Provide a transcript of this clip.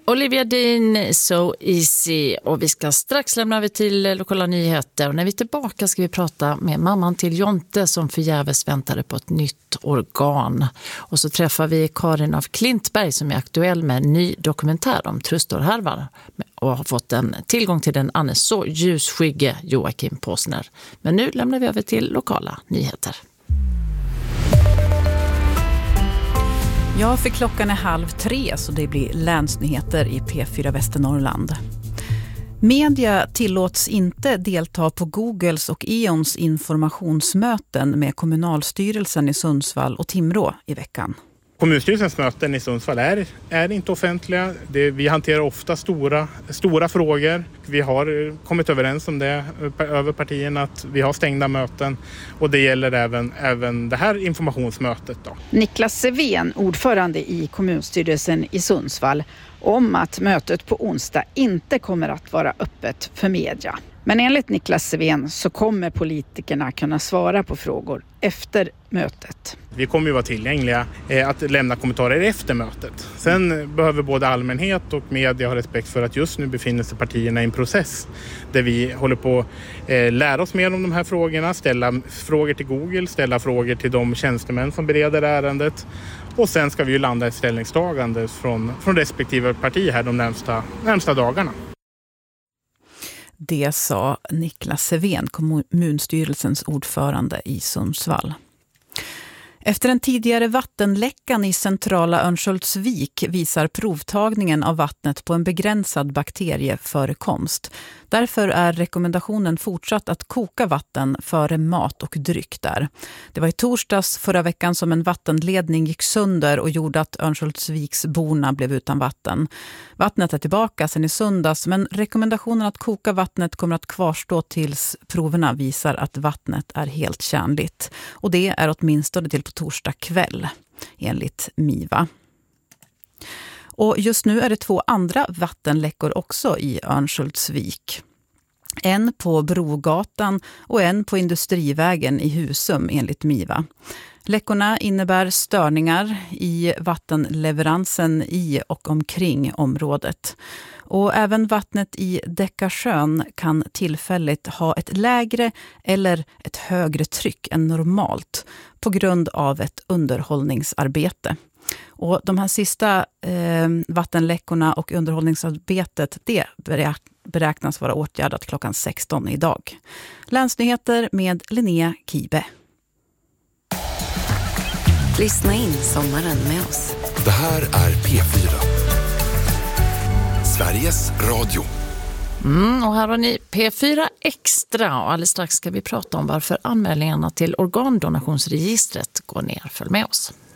Olivia Dean, So Easy, och vi ska strax lämna över till lokala nyheter. Och när vi är tillbaka ska vi prata med mamman till Jonte som förgäves väntade på ett nytt organ. Och så träffar vi Karin af Klintberg som är aktuell med en ny dokumentär om Trustorhärvan och har fått en tillgång till den annars så ljusskygge Joakim Påsner. Men nu lämnar vi över till lokala nyheter. Ja, för klockan är 2:30 så det blir länsnyheter i P4 Västernorrland. Media tillåts inte delta på Googles och E.ONs informationsmöten med kommunalstyrelsen i Sundsvall och Timrå i veckan. Kommunstyrelsens möten i Sundsvall är inte offentliga. Vi hanterar ofta stora frågor. Vi har kommit överens om det över partierna att vi har stängda möten. Och det gäller även det här informationsmötet då. Niklas Sevén, ordförande i kommunstyrelsen i Sundsvall, om att mötet på onsdag inte kommer att vara öppet för media. Men enligt Niklas Sevén så kommer politikerna kunna svara på frågor efter mötet. Vi kommer ju vara tillgängliga att lämna kommentarer efter mötet. Sen behöver både allmänhet och media ha respekt för att just nu befinner sig partierna i en process där vi håller på att lära oss mer om de här frågorna, ställa frågor till Google, ställa frågor till de tjänstemän som bereder ärendet. Och sen ska vi ju landa ett ställningstagande från respektive parti här de närmsta dagarna. Det sa Niklas Sevén, kommunstyrelsens ordförande i Sundsvall. Efter den tidigare vattenläckan i centrala Örnsköldsvik visar provtagningen av vattnet på en begränsad bakterieförekomst. Därför är rekommendationen fortsatt att koka vatten före mat och dryck där. Det var i torsdags förra veckan som en vattenledning gick sönder och gjorde att Örnsköldsviksborna blev utan vatten. Vattnet är tillbaka sedan i söndags, men rekommendationen att koka vattnet kommer att kvarstå tills proverna visar att vattnet är helt tjänligt. Och det är åtminstone till på torsdag kväll, enligt MIVA. Och just nu är det 2 andra vattenläckor också i Örnsköldsvik. En på Brogatan och en på Industrivägen i Husum enligt MIVA. Läckorna innebär störningar i vattenleveransen i och omkring området. Och även vattnet i Däckarsjön kan tillfälligt ha ett lägre eller ett högre tryck än normalt på grund av ett underhållningsarbete. Och de här sista vattenläckorna och underhållningsarbetet, det beräknas vara åtgärdat klockan 16 idag. Länsnyheter med Linnea Kibe. Lyssna in sommaren med oss. Det här är P4. Sveriges Radio. Och här har ni P4 Extra och alldeles strax ska vi prata om varför anmälningarna till organdonationsregistret går ner. Följ med oss.